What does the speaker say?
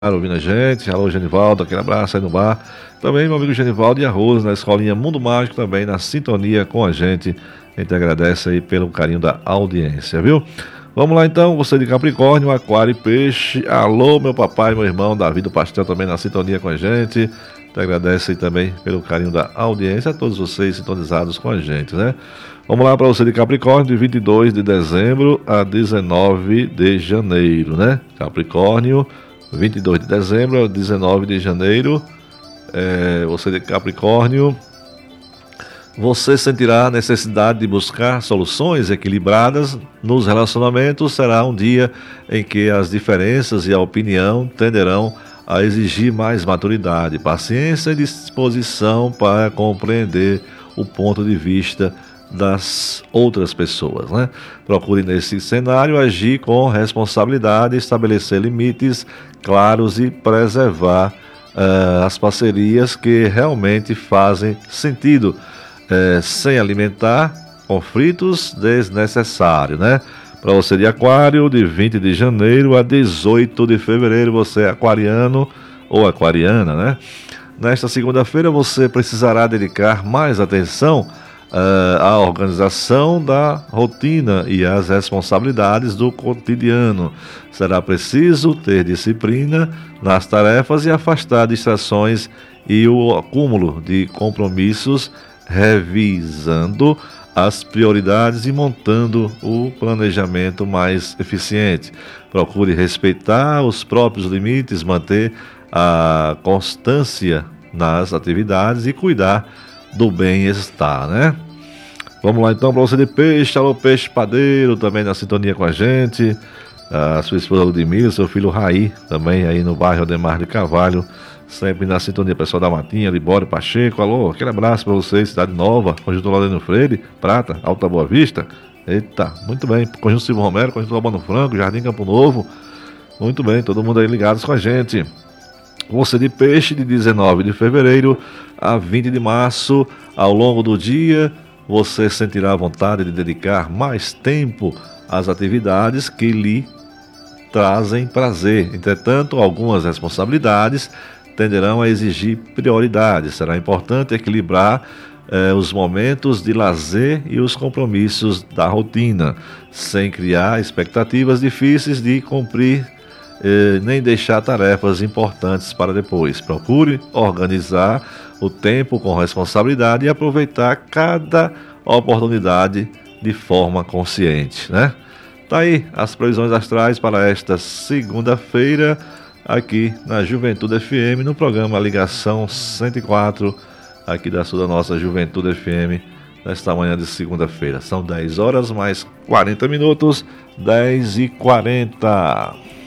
ouvindo a gente. Alô, Genivaldo, aquele abraço aí no bar. Também meu amigo Genivaldo e a Rose, na escolinha Mundo Mágico, também na sintonia com a gente. A gente agradece aí pelo carinho da audiência, viu? Vamos lá então, você de Capricórnio, Aquário e Peixe. Alô, meu papai, meu irmão, Davi do Pastel, também na sintonia com a gente. Te agradece aí também pelo carinho da audiência, a todos vocês sintonizados com a gente, né? Vamos lá para você de Capricórnio, de 22 de dezembro a 19 de janeiro, né? Capricórnio, 22 de dezembro a 19 de janeiro. Você de Capricórnio, você sentirá a necessidade de buscar soluções equilibradas nos relacionamentos. Será um dia em que as diferenças e a opinião tenderão a exigir mais maturidade, paciência e disposição para compreender o ponto de vista das outras pessoas, né? Procure nesse cenário agir com responsabilidade, estabelecer limites claros e preservar as parcerias que realmente fazem sentido, sem alimentar conflitos desnecessários, né? Para você de Aquário, de 20 de janeiro a 18 de fevereiro, você é aquariano ou aquariana, né? Nesta segunda-feira você precisará dedicar mais atenção à organização da rotina e às responsabilidades do cotidiano. Será preciso ter disciplina nas tarefas e afastar distrações e o acúmulo de compromissos, revisando as prioridades e montando o planejamento mais eficiente. Procure respeitar os próprios limites, manter a constância nas atividades e cuidar do bem-estar, né? Vamos lá então para você de Peixe. Alô, Peixe Padeiro, também na sintonia com a gente. A sua esposa Ludmila, seu filho Raí, também aí no bairro Ademar de Carvalho, sempre na sintonia, pessoal da Matinha, Libório, Pacheco. Alô, aquele abraço para vocês, Cidade Nova, Conjunto Laurino Freire, Prata, Alta Boa Vista. Eita, muito bem, Conjunto Silvio Romero, Conjunto Albano Franco, Jardim Campo Novo. Muito bem, todo mundo aí ligados com a gente. Você de Peixe, de 19 de fevereiro a 20 de março, ao longo do dia, você sentirá a vontade de dedicar mais tempo às atividades que lhe trazem prazer. Entretanto, algumas responsabilidades tenderão a exigir prioridade. Será importante equilibrar os momentos de lazer e os compromissos da rotina, sem criar expectativas difíceis de cumprir, nem deixar tarefas importantes para depois. Procure organizar o tempo com responsabilidade e aproveitar cada oportunidade de forma consciente, né? Tá aí as previsões astrais para esta segunda-feira, aqui na Juventude FM, no programa Ligação 104, aqui da nossa Juventude FM, nesta manhã de segunda-feira. São 10 horas mais 40 minutos, 10h40.